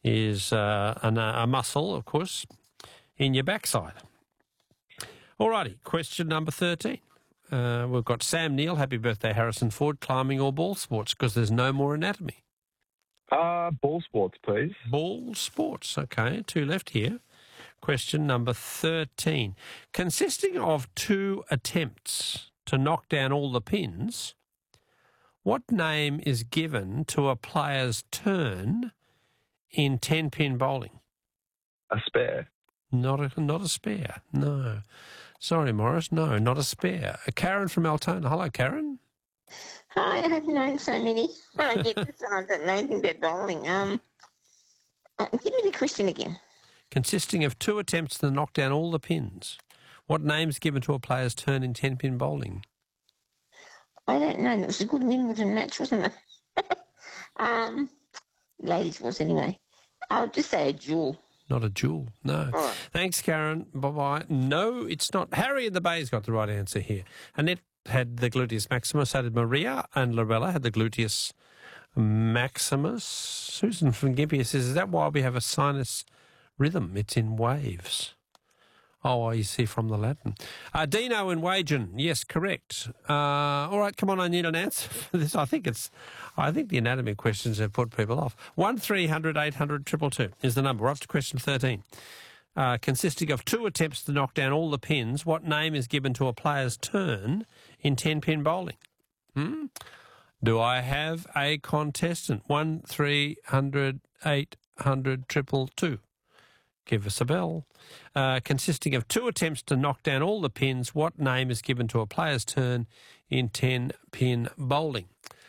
is a muscle, of course, in your backside. Alrighty, question number 13. We've got Sam Neill, happy birthday Harrison Ford, climbing or ball sports, because there's no more anatomy. Ball sports, please. Ball sports, okay, 2 left here. Question number 13. Consisting of 2 attempts to knock down all the pins, what name is given to a player's turn in 10-pin bowling? A spare. Not a spare, no. Sorry, Morris, no, not a spare. Karen from Altona. Hello, Karen. Hi, I've known so many. I get this and I don't know anything about bowling. Give me the question again. Consisting of 2 attempts to knock down all the pins, what name's given to a player's turn in 10-pin bowling? I don't know. It was a good Wimbledon match, wasn't it? Ladies was anyway. I'll just say a duel. Not a duel, no. Right. Thanks, Karen. Bye-bye. No, it's not. Harry in the Bay's got the right answer here. Annette had the gluteus maximus, so did Maria, and Lorella had the gluteus maximus. Susan from Gympie says, is that why we have a sinus rhythm? It's in waves. Oh, you see from the Latin. Dino in Wagen, yes, correct. All right, come on, I need an answer for this. I think the anatomy questions have put people off. 1300 800 222 is the number. We're up to question 13. Consisting of 2 attempts to knock down all the pins, what name is given to a player's turn in 10-pin bowling? Do I have a contestant? 1300 800 222. Give us a bell. Consisting of 2 attempts to knock down all the pins, what name is given to a player's turn in 10-pin bowling?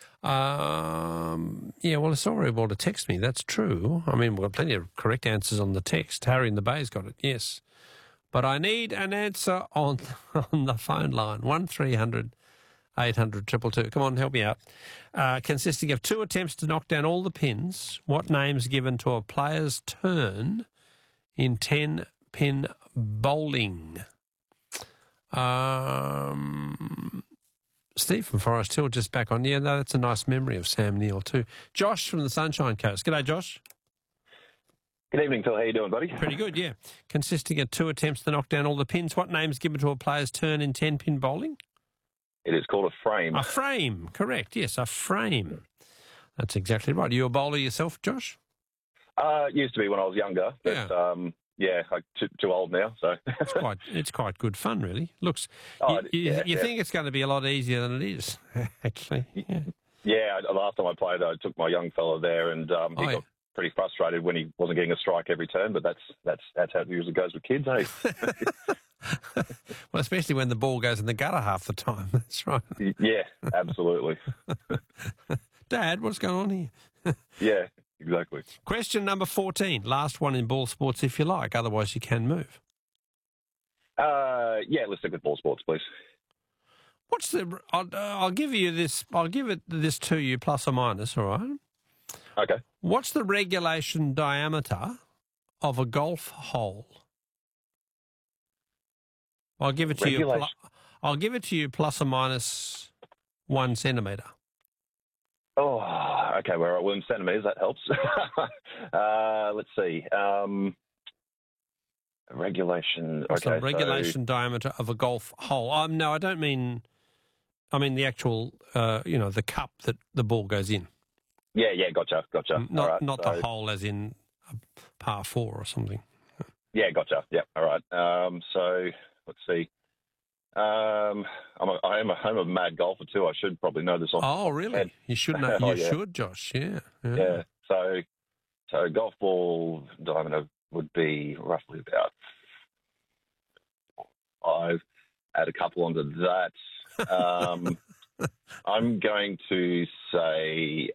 Yeah, well, it's already able to text me. That's true. I mean, we've got plenty of correct answers on the text. Harry in the Bay's got it, yes. But I need an answer on the phone line. 1300 800 222. Come on, help me out. Consisting of 2 attempts to knock down all the pins, what name's given to a player's turn in 10-pin bowling? Steve from Forest Hill just back on. Yeah, no, that's a nice memory of Sam Neill too. Josh from the Sunshine Coast. G'day, Josh. Good evening, Phil. How you doing, buddy? Pretty good, yeah. Consisting of 2 attempts to knock down all the pins, what name's given to a player's turn in 10-pin bowling? It is called a frame. A frame, correct. Yes, a frame. That's exactly right. Are you a bowler yourself, Josh? Used to be when I was younger, but I'm too old now. So it's quite good fun, really. Looks, you yeah. think it's going to be a lot easier than it is, actually. Yeah. Yeah, last time I played, I took my young fella there, and he got pretty frustrated when he wasn't getting a strike every turn. But that's how it usually goes with kids, eh? Well, especially when the ball goes in the gutter half the time. That's right. Yeah, absolutely. Dad, what's going on here? Yeah. Exactly. Question number 14. Last one in ball sports, if you like. Otherwise, you can move. Yeah, let's stick with ball sports, please. What's the? I'll give you this. I'll give it this to you, plus or minus. All right. Okay. What's the regulation diameter of a golf hole? I'll give it to you. I'll give it to you, plus or minus 1 centimetre. Oh, okay. Well, in centimetres, that helps. Let's see. Regulation. What's okay, the regulation diameter of a golf hole? No, I don't mean. I mean the actual, the cup that the ball goes in. Yeah, gotcha. Not the hole as in a par 4 or something. Yeah, gotcha. Yeah, all right. So let's see. I am a mad golfer too. I should probably know this off. Oh, really? Head. You should know. You should, Josh. Yeah. Yeah. So golf ball diameter would be roughly about 5. Add a couple onto that. I'm going to say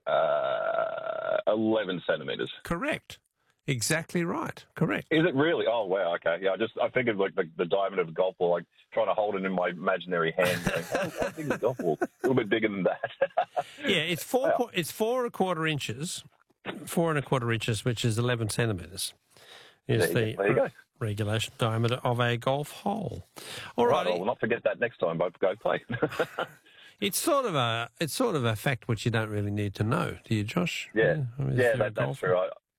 11 centimetres. Correct. Exactly right. Correct. Is it really? Oh, wow. Okay. Yeah, I figured like the diameter of a golf ball, like trying to hold it in my imaginary hand. Going, how big is a golf ball? A little bit bigger than that. Yeah, it's 4.25 inches. 4.25 inches, which is 11 centimetres, is there you go. Regulation diameter of a golf hole. All right. right. I'll not forget that next time. Both go play. It's sort of a fact which you don't really need to know, do you, Josh? Yeah, that's true.